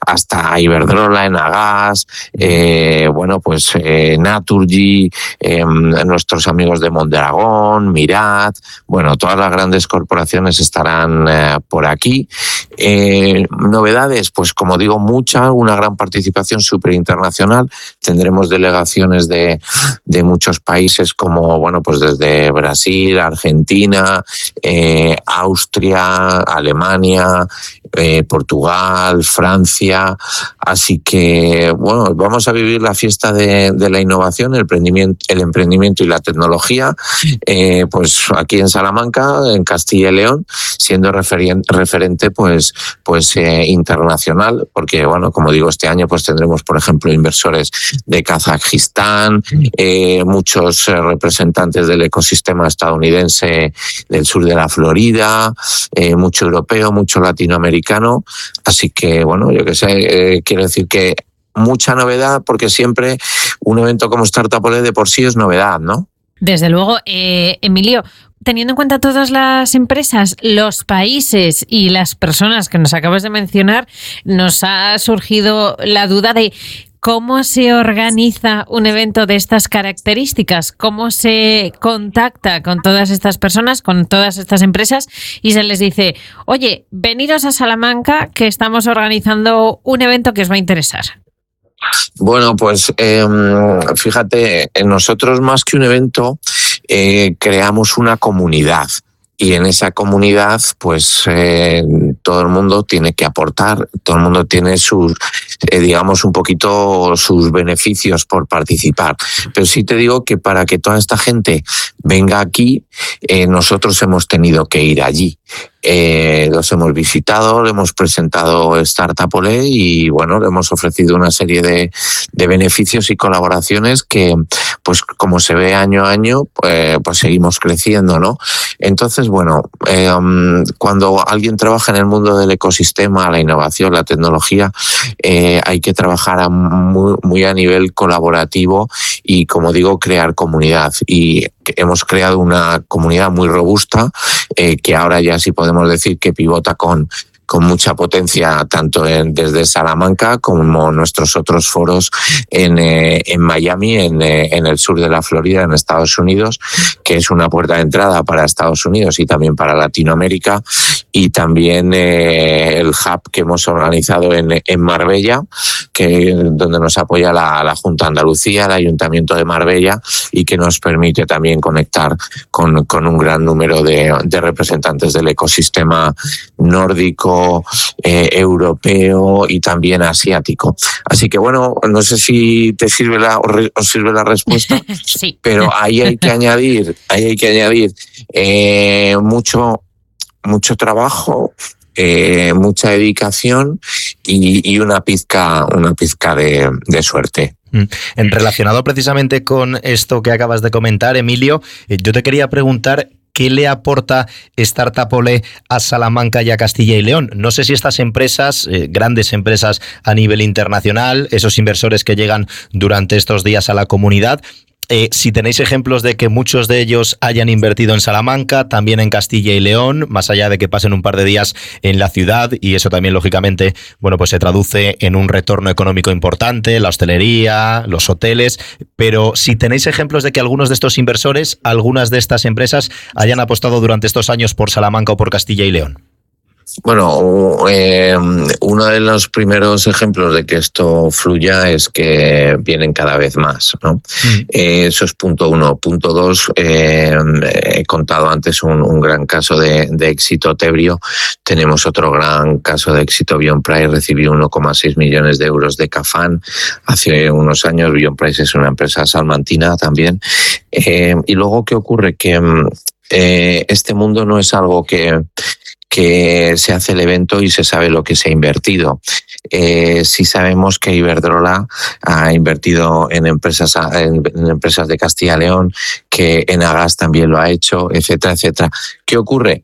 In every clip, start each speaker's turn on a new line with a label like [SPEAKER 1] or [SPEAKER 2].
[SPEAKER 1] hasta Iberdrola, Enagas, Naturgy, nuestros amigos de Mondragón, Mirat, todas las grandes corporaciones estarán por aquí. Novedades, pues como digo, una gran participación súper internacional. Tendremos delegaciones de muchos países como, pues desde Brasil, Argentina, Austria, Alemania, Portugal, Francia. Así que, vamos a vivir la fiesta de la innovación, el emprendimiento y la tecnología, pues aquí en Salamanca, en Castilla y León, siendo referente internacional, porque, como digo, este año pues tendremos, por ejemplo, inversores de Kazajistán, muchos representantes del ecosistema estadounidense del sur de la Florida, mucho europeo, mucho latinoamericano. Así que, yo qué sé, quiero decir que mucha novedad, porque siempre un evento como Startup Olé de por sí es novedad, ¿no?
[SPEAKER 2] Desde luego. Emilio, teniendo en cuenta todas las empresas, los países y las personas que nos acabas de mencionar, nos ha surgido la duda de ¿cómo se organiza un evento de estas características? ¿Cómo se contacta con todas estas personas, con todas estas empresas y se les dice, oye, veniros a Salamanca que estamos organizando un evento que os va a interesar?
[SPEAKER 1] Bueno, pues fíjate, nosotros más que un evento creamos una comunidad. Y en esa comunidad, pues todo el mundo tiene que aportar, todo el mundo tiene sus, un poquito sus beneficios por participar. Pero sí te digo que para que toda esta gente venga aquí, nosotros hemos tenido que ir allí. Los hemos visitado, le hemos presentado Startup Olé y le hemos ofrecido una serie de beneficios y colaboraciones que, pues como se ve año a año, pues seguimos creciendo, ¿no? Entonces, cuando alguien trabaja en el mundo del ecosistema, la innovación, la tecnología, hay que trabajar muy a nivel colaborativo y, como digo, crear comunidad. Y hemos creado una comunidad muy robusta que ahora ya sí podemos decir que pivota con mucha potencia, tanto desde Salamanca como nuestros otros foros en Miami, en el sur de la Florida, en Estados Unidos, que es una puerta de entrada para Estados Unidos y también para Latinoamérica, y también el hub que hemos organizado en Marbella, donde nos apoya la Junta de Andalucía, el Ayuntamiento de Marbella, y que nos permite también conectar con un gran número de representantes del ecosistema nórdico, europeo y también asiático. Así que no sé si os sirve la respuesta,
[SPEAKER 2] sí.
[SPEAKER 1] Pero ahí hay que añadir mucho trabajo, mucha dedicación y una pizca de suerte.
[SPEAKER 3] Relacionado precisamente con esto que acabas de comentar, Emilio, yo te quería preguntar ¿qué le aporta Startup Olé a Salamanca y a Castilla y León? No sé si estas empresas, grandes empresas a nivel internacional, esos inversores que llegan durante estos días a la comunidad, si tenéis ejemplos de que muchos de ellos hayan invertido en Salamanca, también en Castilla y León, más allá de que pasen un par de días en la ciudad, y eso también, lógicamente, pues se traduce en un retorno económico importante, la hostelería, los hoteles, pero si tenéis ejemplos de que algunos de estos inversores, algunas de estas empresas, hayan apostado durante estos años por Salamanca o por Castilla y León.
[SPEAKER 1] Uno de los primeros ejemplos de que esto fluya es que vienen cada vez más, ¿no? Eso es punto uno. Punto dos, he contado antes un gran caso de éxito, Tebrio. Tenemos otro gran caso de éxito, Beyondprice recibió 1,6 millones de euros de CAFAN hace unos años. Beyondprice es una empresa salmantina también. Y luego, ¿qué ocurre? Que este mundo no es algo que se hace el evento y se sabe lo que se ha invertido. Sí sabemos que Iberdrola ha invertido en empresas de Castilla y León, que Enagas también lo ha hecho, etcétera, etcétera. ¿Qué ocurre?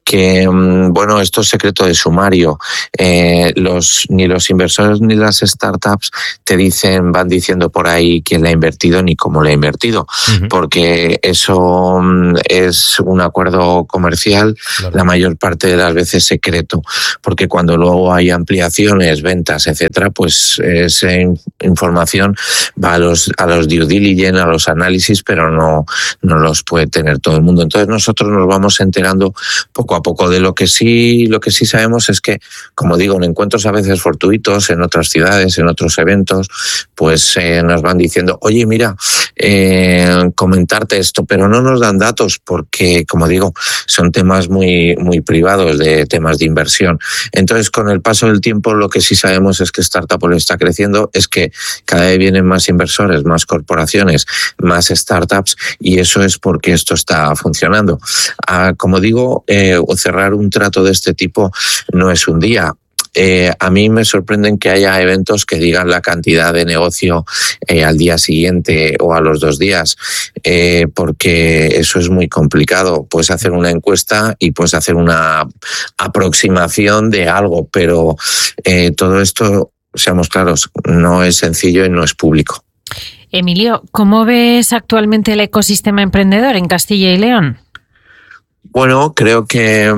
[SPEAKER 1] bueno, esto es secreto de sumario. Ni los inversores ni las startups van diciendo por ahí quién le ha invertido ni cómo le ha invertido, porque eso es un acuerdo comercial, claro, la mayor parte de las veces secreto, porque cuando luego hay ampliaciones, ventas, etcétera, pues esa información va a los due diligence, a los análisis, pero no los puede tener todo el mundo. Entonces nosotros nos vamos enterando poco a poco. De lo que sí sabemos es que, como digo, en encuentros a veces fortuitos, en otras ciudades, en otros eventos, pues nos van diciendo, oye, mira, comentarte esto, pero no nos dan datos porque, como digo, son temas muy, muy privados, de temas de inversión. Entonces, con el paso del tiempo, lo que sí sabemos es que Startupole está creciendo, es que cada vez vienen más inversores, más corporaciones, más startups, y eso es porque esto está funcionando. Como digo, cerrar un trato de este tipo no es un día. A mí me sorprenden que haya eventos que digan la cantidad de negocio al día siguiente o a los 2 días, porque eso es muy complicado. Puedes hacer una encuesta y puedes hacer una aproximación de algo, pero todo esto, seamos claros, no es sencillo y no es público.
[SPEAKER 2] Emilio, ¿cómo ves actualmente el ecosistema emprendedor en Castilla y León?
[SPEAKER 1] Bueno, creo que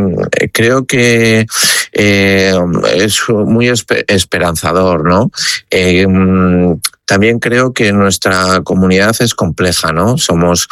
[SPEAKER 1] es muy esperanzador, ¿no? También creo que nuestra comunidad es compleja, ¿no? Somos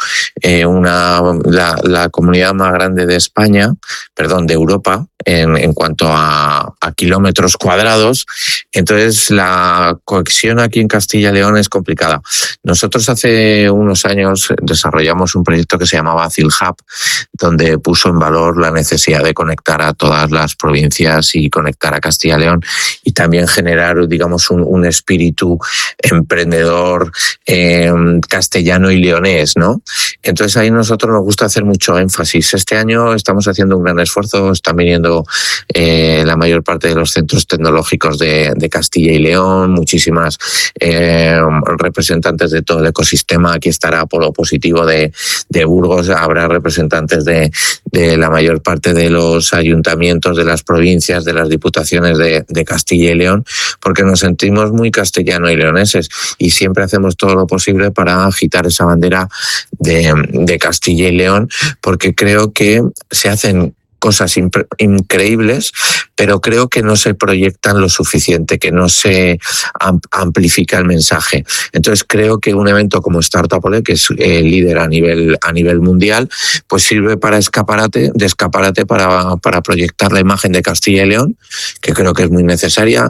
[SPEAKER 1] la comunidad más grande de de Europa, en cuanto a kilómetros cuadrados. Entonces, la cohesión aquí en Castilla y León es complicada. Nosotros hace unos años desarrollamos un proyecto que se llamaba CILHub, donde puso en valor la necesidad de conectar a todas las provincias y conectar a Castilla y León, y también generar, digamos, un espíritu emprendedor castellano y leonés, ¿no? Entonces ahí nosotros nos gusta hacer mucho énfasis. Este año estamos haciendo un gran esfuerzo, están viniendo la mayor parte de los centros tecnológicos de Castilla y León, muchísimas representantes de todo el ecosistema. Aquí estará Polo Positivo de Burgos, habrá representantes de la mayor parte de los ayuntamientos, de las provincias, de las diputaciones de Castilla y León, porque nos sentimos muy castellano y leoneses y siempre hacemos todo lo posible para agitar esa bandera de Castilla y León, porque creo que se hacen cosas increíbles, pero creo que no se proyectan lo suficiente, que no se amplifica el mensaje. Entonces creo que un evento como Startupole, que es líder a nivel mundial, pues sirve de escaparate para proyectar la imagen de Castilla y León, que creo que es muy necesaria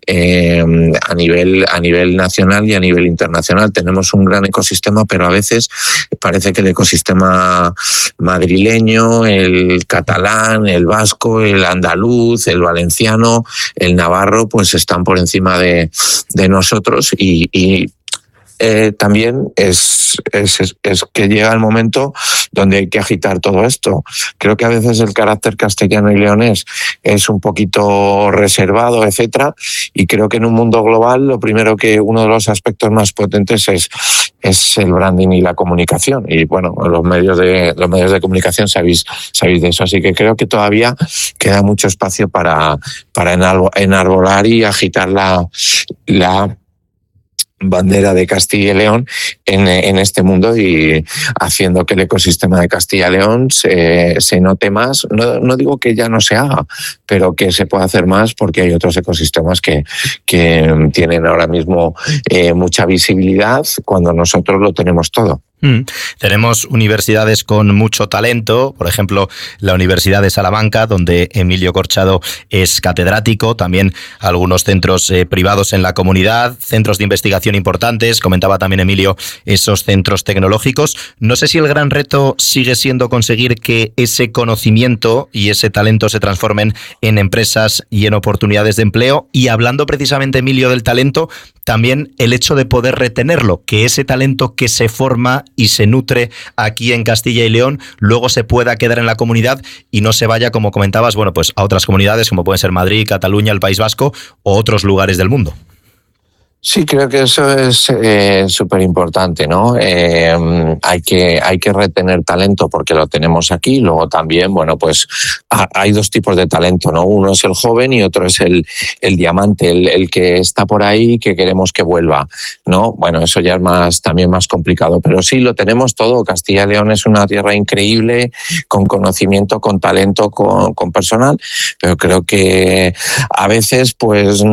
[SPEAKER 1] a nivel nacional y a nivel internacional. Tenemos un gran ecosistema, pero a veces parece que el ecosistema madrileño, el catalán, el vasco, el andaluz, el valenciano, el navarro, pues están por encima de nosotros y también es que llega el momento donde hay que agitar todo esto. Creo que a veces el carácter castellano y leonés es un poquito reservado, etcétera, y creo que en un mundo global uno de los aspectos más potentes es el branding y la comunicación. Y bueno, los medios de comunicación sabéis de eso, así que creo que todavía queda mucho espacio para enarbolar y agitar la bandera de Castilla y León en este mundo, y haciendo que el ecosistema de Castilla y León se note más. No digo que ya no se haga, pero que se pueda hacer más, porque hay otros ecosistemas que tienen ahora mismo mucha visibilidad cuando nosotros lo tenemos todo.
[SPEAKER 3] Tenemos universidades con mucho talento, por ejemplo, la Universidad de Salamanca, donde Emilio Corchado es catedrático, también algunos centros privados en la comunidad, centros de investigación importantes, comentaba también Emilio esos centros tecnológicos. No sé si el gran reto sigue siendo conseguir que ese conocimiento y ese talento se transformen en empresas y en oportunidades de empleo, y hablando precisamente, Emilio, del talento, también el hecho de poder retenerlo, que ese talento que se forma y se nutre aquí en Castilla y León luego se pueda quedar en la comunidad y no se vaya, como comentabas, bueno, pues a otras comunidades como pueden ser Madrid, Cataluña, el País Vasco o otros lugares del mundo.
[SPEAKER 1] Sí, creo que eso es súper importante, ¿no? Hay que retener talento porque lo tenemos aquí. Luego también, bueno, pues hay dos tipos de talento, ¿no? Uno es el joven y otro es el diamante, el que está por ahí y que queremos que vuelva, ¿no? Bueno, eso ya es también más complicado, pero sí, lo tenemos todo. Castilla y León es una tierra increíble, con conocimiento, con talento, con personal, pero creo que a veces, pues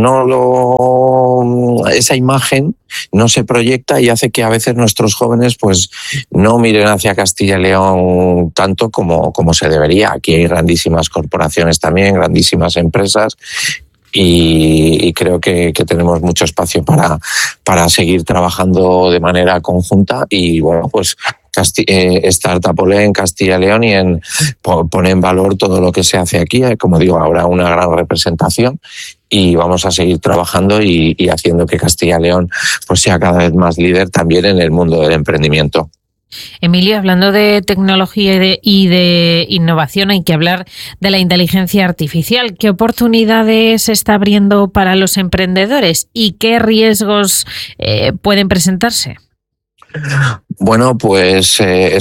[SPEAKER 1] esa imagen no se proyecta y hace que a veces nuestros jóvenes pues no miren hacia Castilla y León tanto como se debería. Aquí hay grandísimas corporaciones también, grandísimas empresas y creo que tenemos mucho espacio para seguir trabajando de manera conjunta y bueno, pues Startupolé en Castilla y León pone en valor todo lo que se hace aquí. Como digo, habrá una gran representación y vamos a seguir trabajando y haciendo que Castilla y León pues sea cada vez más líder también en el mundo del emprendimiento.
[SPEAKER 2] Emilio, hablando de tecnología y de innovación, hay que hablar de la inteligencia artificial. ¿Qué oportunidades se está abriendo para los emprendedores y qué riesgos pueden presentarse?
[SPEAKER 1] Bueno, pues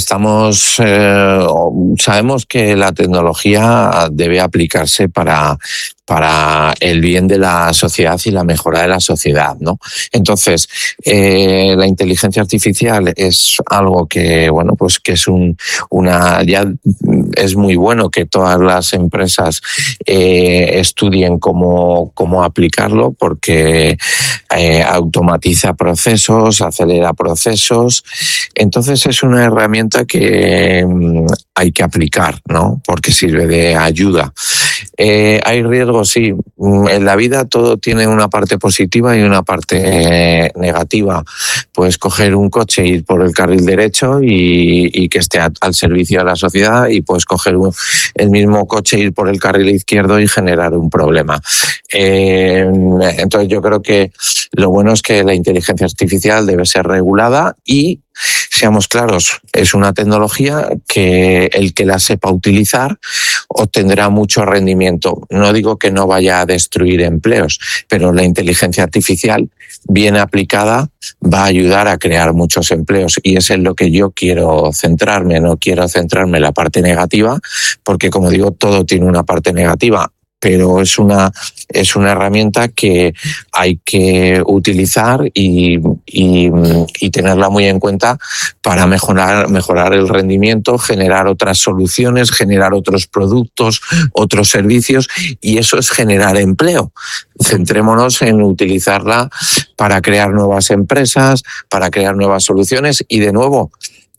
[SPEAKER 1] sabemos que la tecnología debe aplicarse para el bien de la sociedad y la mejora de la sociedad, ¿no? Entonces, la inteligencia artificial es algo que, bueno, pues que es ya es muy bueno que todas las empresas estudien cómo aplicarlo porque automatiza procesos, acelera procesos. Entonces es una herramienta que hay que aplicar, ¿no? Porque sirve de ayuda. Hay riesgos, sí. En la vida todo tiene una parte positiva y una parte negativa. Puedes coger un coche e ir por el carril derecho y que esté al servicio de la sociedad, y puedes coger el mismo coche e ir por el carril izquierdo y generar un problema. Entonces yo creo que lo bueno es que la inteligencia artificial debe ser regulada y, seamos claros, es una tecnología que el que la sepa utilizar obtendrá mucho rendimiento. No digo que no vaya a destruir empleos, pero la inteligencia artificial, bien aplicada, va a ayudar a crear muchos empleos y es en lo que yo quiero centrarme. No quiero centrarme en la parte negativa porque, como digo, todo tiene una parte negativa, pero es una herramienta que hay que utilizar y tenerla muy en cuenta para mejorar el rendimiento, generar otras soluciones, generar otros productos, otros servicios, y eso es generar empleo. Centrémonos en utilizarla para crear nuevas empresas, para crear nuevas soluciones y, de nuevo,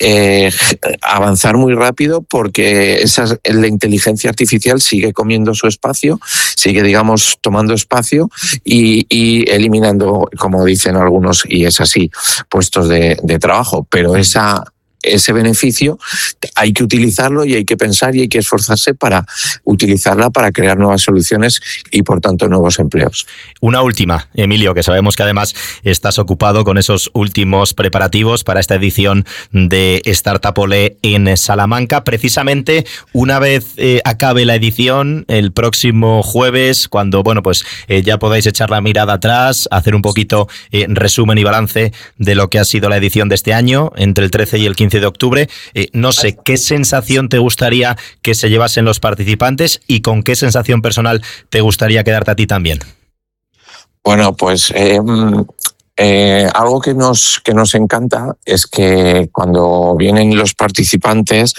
[SPEAKER 1] avanzar muy rápido porque la inteligencia artificial sigue comiendo su espacio, sigue, digamos, tomando espacio y eliminando, como dicen algunos, y es así, puestos de trabajo. Pero ese beneficio hay que utilizarlo y hay que pensar y hay que esforzarse para utilizarla para crear nuevas soluciones y, por tanto, nuevos empleos.
[SPEAKER 3] Una última, Emilio, que sabemos que además estás ocupado con esos últimos preparativos para esta edición de Startupolé en Salamanca. Precisamente, una vez acabe la edición, el próximo jueves, cuando ya podáis echar la mirada atrás, hacer un poquito resumen y balance de lo que ha sido la edición de este año, entre el 13 y el 15 de octubre. No sé, ¿qué sensación te gustaría que se llevasen los participantes y con qué sensación personal te gustaría quedarte a ti también?
[SPEAKER 1] Bueno, pues algo que nos encanta es que cuando vienen los participantes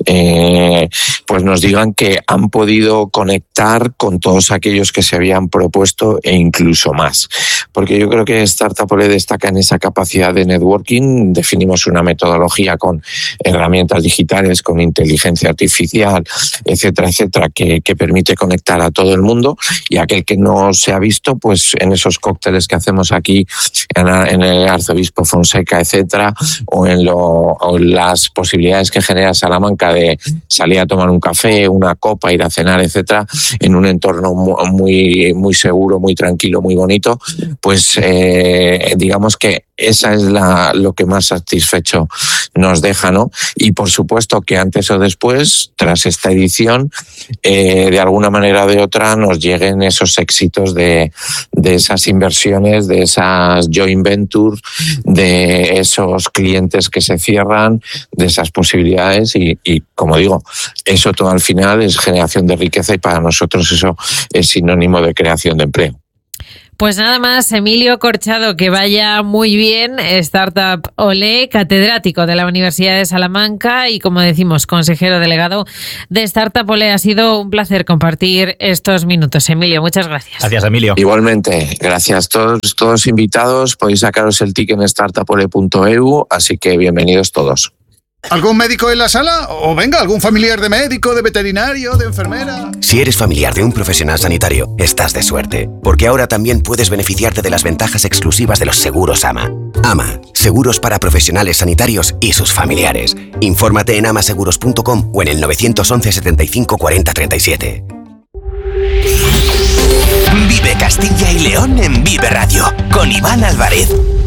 [SPEAKER 1] pues nos digan que han podido conectar con todos aquellos que se habían propuesto e incluso más. Porque yo creo que Startupolé destaca en esa capacidad de networking. Definimos una metodología con herramientas digitales, con inteligencia artificial, etcétera, etcétera, que permite conectar a todo el mundo, y aquel que no se ha visto, pues en esos cócteles que hacemos aquí en el Arzobispo Fonseca, etcétera, o en las posibilidades que genera Salamanca de salir a tomar un café, una copa, ir a cenar, etcétera, en un entorno muy, muy seguro, muy tranquilo, muy bonito, pues digamos que esa es lo que más satisfecho nos deja, ¿no? Y por supuesto que antes o después, tras esta edición, de alguna manera o de otra nos lleguen esos éxitos de esas inversiones, de esas joint ventures, de esos clientes que se cierran, de esas posibilidades y como digo, eso todo al final es generación de riqueza y para nosotros eso es sinónimo de creación de empleo.
[SPEAKER 2] Pues nada más, Emilio Corchado, que vaya muy bien, Startup Olé, catedrático de la Universidad de Salamanca y, como decimos, consejero delegado de Startup Olé. Ha sido un placer compartir estos minutos. Emilio, muchas gracias.
[SPEAKER 3] Gracias, Emilio.
[SPEAKER 1] Igualmente, gracias. Todos invitados, podéis sacaros el ticket en startupole.eu, así que bienvenidos todos.
[SPEAKER 4] ¿Algún médico en la sala? O venga, algún familiar de médico, de veterinario, de enfermera.
[SPEAKER 5] Si eres familiar de un profesional sanitario, estás de suerte, porque ahora también puedes beneficiarte de las ventajas exclusivas de los seguros AMA. AMA, seguros para profesionales sanitarios y sus familiares. Infórmate en amaseguros.com o en el 911 75 40 37.
[SPEAKER 6] Vive Castilla y León en Vive Radio, con Iván Álvarez.